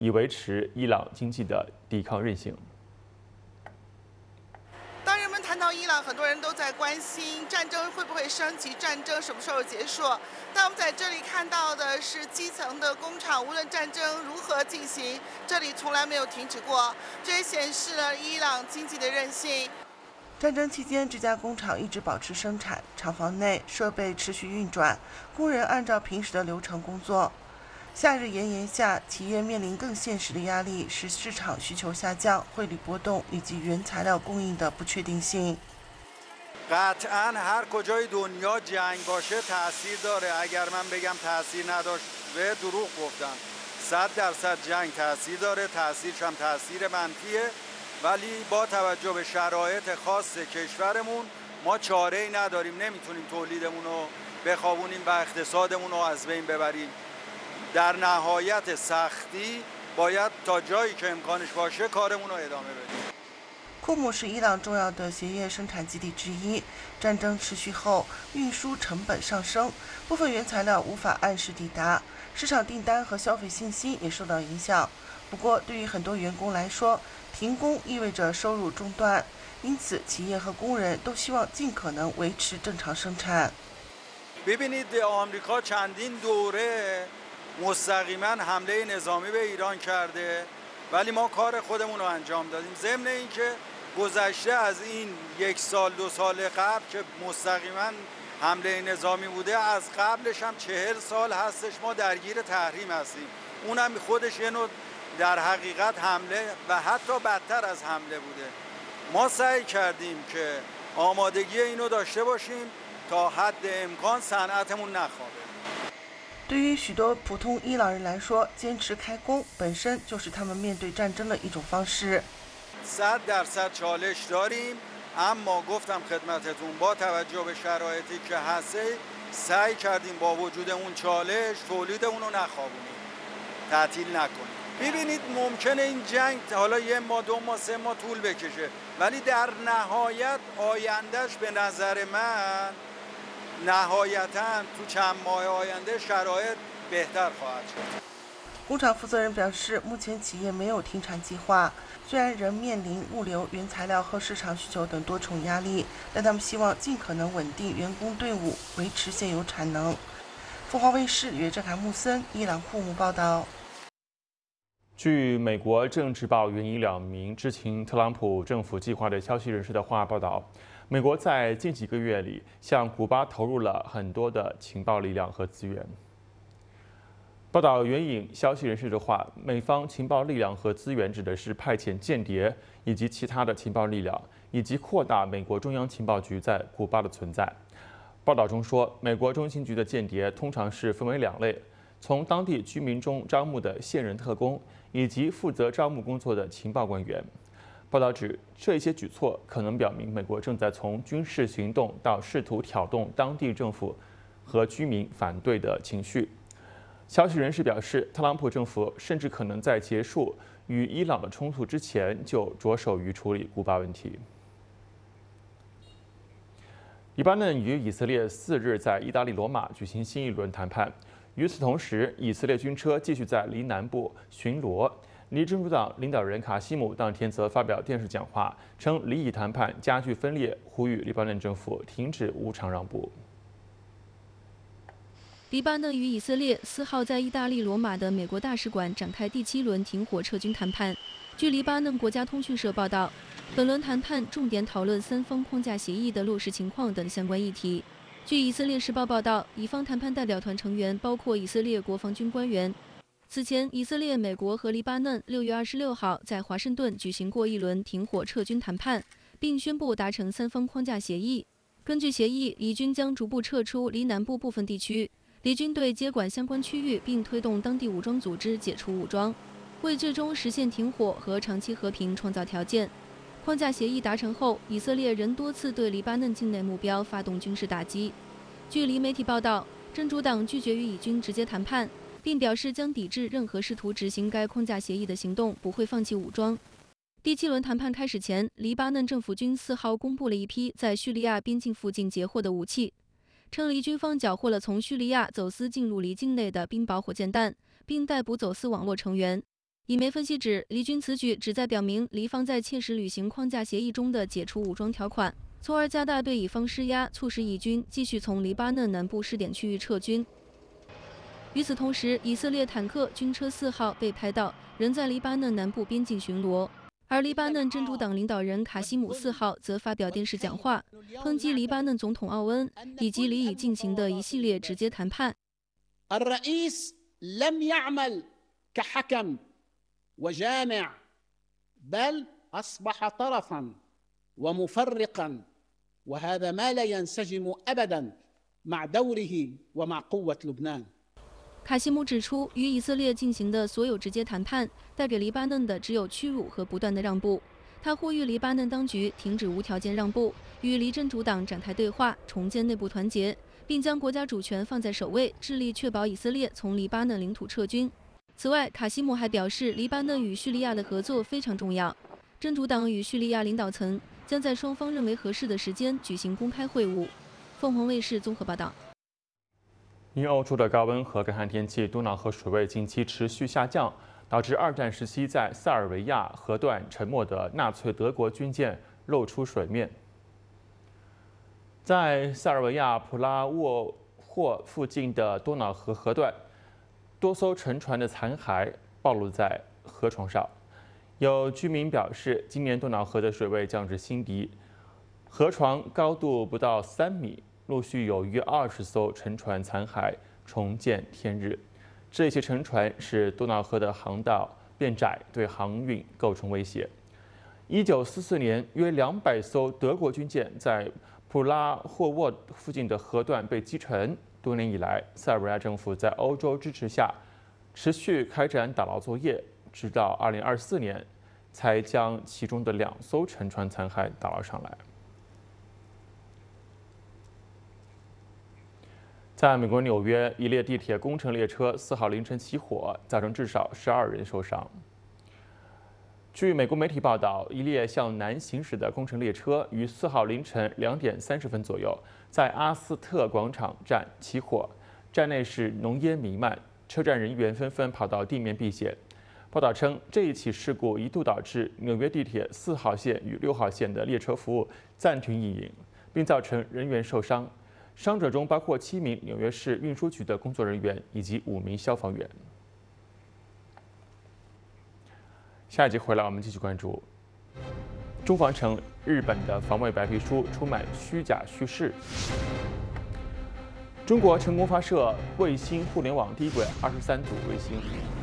以维持伊朗经济的抵抗韧性。 当人们谈到伊朗，很多人都在关心战争会不会升级，战争什么时候结束。但我们在这里看到的是基层的工厂，无论战争如何进行，这里从来没有停止过。这也显示了伊朗经济的韧性。战争期间，这家工厂一直保持生产，厂房内设备持续运转，工人按照平时的流程工作。夏日炎炎下，企业面临更现实的压力是市场需求下降、汇率波动以及原材料供应的不确定性。 قطعاً هر کجای دنیا جنگ باشه تاثیر داره. اگر من بگم تاثیر نداشت به دروغ گفتم. 100% جنگ تاثیر داره. تاثیرش هم تاثیر منفیه. ولی با توجه به شرایط خاص کشورمون ما چاره‌ای نداریم. نمیتونیم تولیدمون رو بخوابونیم و اقتصادمون رو از بین ببریم. در نهایت سختی باید تا جایی که امکانش باشه کارمون رو ادامه بدیم. 库姆是伊朗重要的鞋业生产基地之一。战争持续后，运输成本上升，部分原材料无法按时抵达，市场订单和消费信心也受到影响。不过，对于很多员工来说，停工意味着收入中断，因此企业和工人都希望尽可能维持正常生产。 ببینید آمریکا چندین دوره مستقیما حمله نظامی به ایران کرده ولی ما کار خودمون رو انجام دادیم. ضمن اینکه گذشته از این 1 سال 2 سال قبل که مستقیما حمله نظامی بوده، از قبلش هم 40 سال هستش ما درگیر تحریم هستیم. اونم خودش یه نوع در حقیقت حمله و حتی بدتر از حمله بوده. ما سعی کردیم که آمادگی اینو داشته باشیم تا حد امکان صنعتمون نخوابه. 对于许多普通伊朗人来说，坚持开工本身就是他们面对战争的一种方式。 100% چالش داریم اما گفتم خدمتتون با توجه به شرایطی که هست سعی کردیم با وجود اون چالش تولیدمون رو نخوابونیم، تعطیل نکنیم. ببینید ممکنه این جنگ حالا 1 ماه 2 ماه 3 ماه طول بکشه ولی در نهایت آیندهش به نظر من نهایتاً تو چند ماه آینده شرایط بهتر خواهد شد. 工厂负责人表示，目前企业没有停产计划，虽然仍面临物流、原材料和市场需求等多重压力，但他们希望尽可能稳定员工队伍，维持现有产能。凤凰卫视约正坎穆森，伊朗库姆报道。 据美国政治报援引2名知情特朗普政府计划的消息人士的话报道，美国在近几个月里向古巴投入了很多的情报力量和资源。报道援引消息人士的话，美方情报力量和资源指的是派遣间谍以及其他的情报力量，以及扩大美国中央情报局在古巴的存在。报道中说，美国中情局的间谍通常是分为2类：从当地居民中招募的现任特工，以及负责招募工作的情报官员。报道指，这些举措可能表明美国正在从军事行动到试图挑动当地政府和居民反对的情绪。消息人士表示，特朗普政府甚至可能在结束与伊朗的冲突之前就着手于处理古巴问题。黎巴嫩与以色列4日在意大利罗马举行新一轮谈判。与此同时，以色列军车继续在黎南部巡逻。黎真主党领导人卡西姆当天则发表电视讲话，称黎以谈判加剧分裂，呼吁黎巴嫩政府停止无偿让步。 黎巴嫩与以色列4号在意大利罗马的美国大使馆展开第7轮停火撤军谈判。据黎巴嫩国家通讯社报道，本轮谈判重点讨论3方框架协议的落实情况等相关议题。据以色列时报报道，以方谈判代表团成员包括以色列国防军官员。此前，以色列、美国和黎巴嫩6月26号在华盛顿举行过一轮停火撤军谈判，并宣布达成3方框架协议。根据协议，以军将逐步撤出黎南部部分地区，黎军队接管相关区域，并推动当地武装组织解除武装，为最终实现停火和长期和平创造条件。框架协议达成后，以色列仍多次对黎巴嫩境内目标发动军事打击。据黎媒体报道，真主党拒绝与以军直接谈判，并表示将抵制任何试图执行该框架协议的行动，不会放弃武装。第7轮谈判开始前，黎巴嫩政府军4号公布了一批在叙利亚边境附近截获的武器，称黎军方缴获了从叙利亚走私进入黎境内的冰雹火箭弹，并逮捕走私网络成员。 以媒分析指，黎军此举旨在表明黎方在切实履行框架协议中的解除武装条款，从而加大对以方施压，促使以军继续从黎巴嫩南部试点区域撤军。与此同时，以色列坦克军车4号被拍到仍在黎巴嫩南部边境巡逻，而黎巴嫩真主党领导人卡西姆4号则发表电视讲话，抨击黎巴嫩总统奥恩以及黎以进行的一系列直接谈判。 الرئيس لم يعمل كحكم وجامع بل أصبح طرفا ومفرقا وهذا ما لا ينسجم أبدا مع دوره ومع قوة لبنان。 卡西姆指出，与以色列进行的所有直接谈判，带给黎巴嫩的只有屈辱和不断的让步。他呼吁黎巴嫩当局停止无条件让步，与黎真主党展开对话，重建内部团结，并将国家主权放在首位，致力确保以色列从黎巴嫩领土撤军。此外，卡西姆还表示，黎巴嫩与叙利亚的合作非常重要，真主党与叙利亚领导层将在双方认为合适的时间举行公开会晤。凤凰卫视综合报道。 因欧洲的高温和干旱天气，多瑙河水位近期持续下降，导致二战时期在塞尔维亚河段沉没的纳粹德国军舰露出水面。在塞尔维亚普拉沃霍附近的多瑙河河段，多艘沉船的残骸暴露在河床上。有居民表示，今年多瑙河的水位降至新低，河床高度不到3米。陆续有约20艘沉船残骸重见天日。这些沉船使多瑙河的航道变窄，对航运构成威胁。1944年，约200艘德国军舰在普拉霍沃附近的河段被击沉。多年以来，塞尔维亚政府在欧洲支持下，持续开展打捞作业，直到2024年才将其中的2艘沉船残骸打捞上来。在美国纽约，一列地铁工程列车4号凌晨起火，造成至少12人受伤。据美国媒体报道，一列向南行驶的工程列车于4号凌晨2点30分左右在阿斯特广场站起火，站内是浓烟弥漫，车站人员纷纷跑到地面避险。报道称，这一起事故一度导致纽约地铁4号线与6号线的列车服务暂停运营，并造成人员受伤。伤者中包括7名纽约市运输局的工作人员以及5名消防员。下一集回来，我们继续关注中方称日本的防卫白皮书充满虚假叙事。中国成功发射卫星互联网低轨23组卫星。